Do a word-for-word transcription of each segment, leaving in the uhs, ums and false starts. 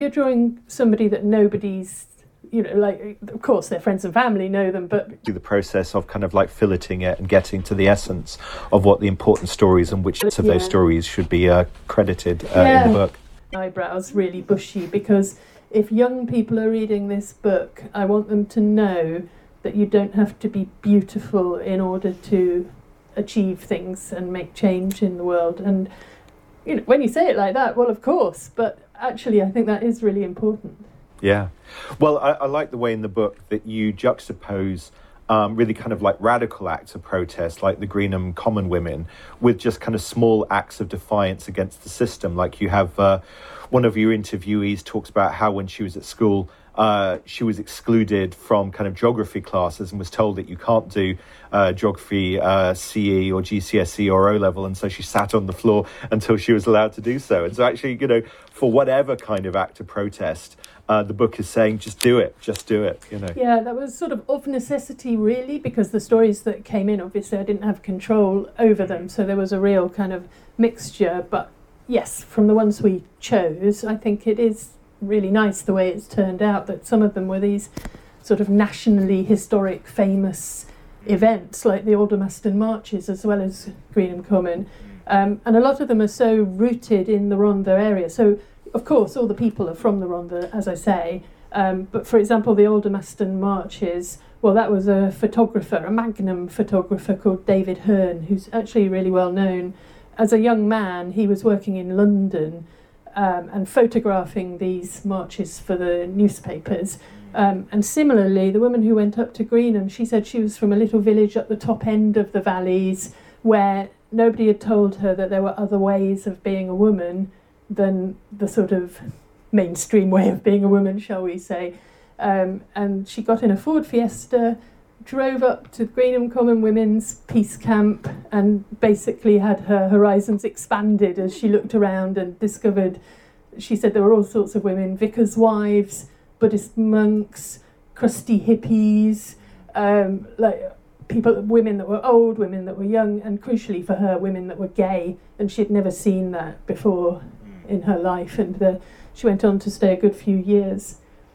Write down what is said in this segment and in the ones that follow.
You're drawing somebody that nobody's, you know, like, of course their friends and family know them, but... Do the process of kind of like filleting it and getting to the essence of what the important stories and which of yeah. those stories should be uh, credited uh, yeah. in the book. Eyebrows really bushy, because if young people are reading this book, I want them to know that you don't have to be beautiful in order to achieve things and make change in the world. And you know, when you say it like that, well, of course, but actually I think that is really important. Yeah. Well, I, I like the way in the book that you juxtapose um, really kind of like radical acts of protest, like the Greenham Common women, with just kind of small acts of defiance against the system. Like you have uh, one of your interviewees talks about how when she was at school, uh, she was excluded from kind of geography classes and was told that you can't do uh, geography uh, C E or G C S E or O level. And so she sat on the floor until she was allowed to do so. And so actually, you know, for whatever kind of act of protest, Uh, the book is saying, just do it, just do it, you know. Yeah, that was sort of of necessity, really, because the stories that came in, obviously, I didn't have control over them, so there was a real kind of mixture. But yes, from the ones we chose, I think it is really nice the way it's turned out, that some of them were these sort of nationally historic, famous events, like the Aldermaston Marches, as well as Greenham Common. Um, and a lot of them are so rooted in the Rhondda area. So of course, all the people are from the Rhondda, as I say. Um, but for example, the Aldermaston Marches, well, that was a photographer, a Magnum photographer called David Hearn, who's actually really well known. As a young man, he was working in London um, and photographing these marches for the newspapers. Um, and similarly, the woman who went up to Greenham, she said she was from a little village at the top end of the valleys where nobody had told her that there were other ways of being a woman than the sort of mainstream way of being a woman, shall we say. Um, and she got in a Ford Fiesta, drove up to Greenham Common Women's Peace Camp, and basically had her horizons expanded as she looked around and discovered, she said there were all sorts of women, vicars' wives, Buddhist monks, crusty hippies, um, like people, women that were old, women that were young, and crucially for her, women that were gay, and she'd never seen that before in her life, and uh, she went on to stay a good few years.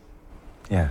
Yeah.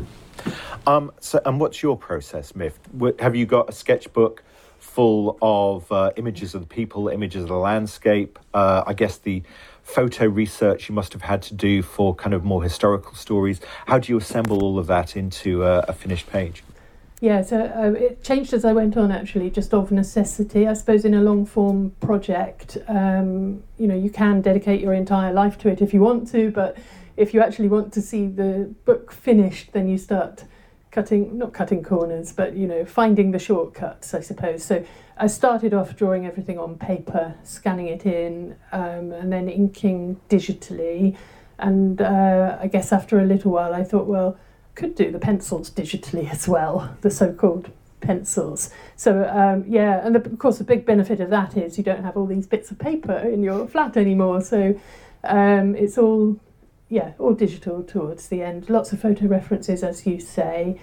Um, so, and what's your process, Miff? Have you got a sketchbook full of uh, images of the people, images of the landscape? Uh, I guess the photo research you must have had to do for kind of more historical stories. How do you assemble all of that into uh, a finished page? Yeah, so uh, it changed as I went on, actually, just of necessity. I suppose in a long-form project, um, you know, you can dedicate your entire life to it if you want to, but if you actually want to see the book finished, then you start cutting, not cutting corners, but, you know, finding the shortcuts, I suppose. So I started off drawing everything on paper, scanning it in, um, and then inking digitally. And uh, I guess after a little while, I thought, well, could do the pencils digitally as well, the so-called pencils. So um, yeah, and the, of course the big benefit of that is you don't have all these bits of paper in your flat anymore. So um, it's all, yeah, all digital towards the end. Lots of photo references, as you say.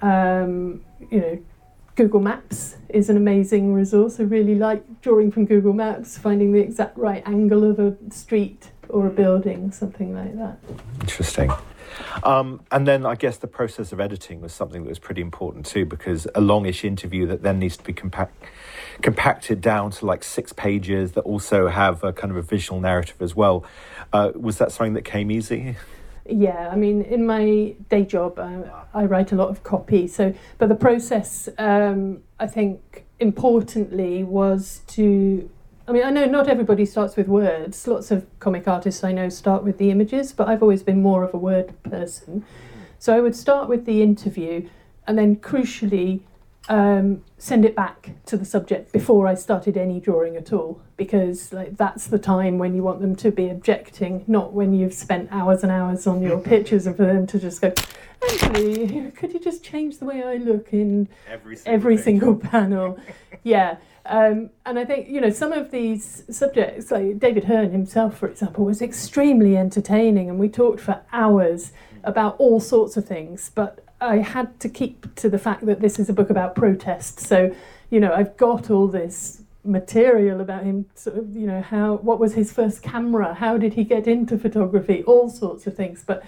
Um, you know, Google Maps is an amazing resource. I really like drawing from Google Maps, finding the exact right angle of a street or a building, something like that. Interesting. Um, and then I guess the process of editing was something that was pretty important too, because a longish interview that then needs to be compact, compacted down to like six pages that also have a kind of a visual narrative as well. Uh, was that something that came easy? Yeah, I mean, in my day job, uh, I write a lot of copy. So, but the process, um, I think, importantly, was to. I mean, I know not everybody starts with words. Lots of comic artists I know start with the images, but I've always been more of a word person. So I would start with the interview and then crucially um, send it back to the subject before I started any drawing at all, because like that's the time when you want them to be objecting, not when you've spent hours and hours on your pictures and for them to just go, actually, could you just change the way I look in every single, every single panel? Yeah. Um, and I think, you know, some of these subjects, like David Hearn himself, for example, was extremely entertaining, and we talked for hours about all sorts of things, but I had to keep to the fact that this is a book about protest. So, you know, I've got all this material about him, sort of, you know, how, what was his first camera? How did he get into photography? All sorts of things. But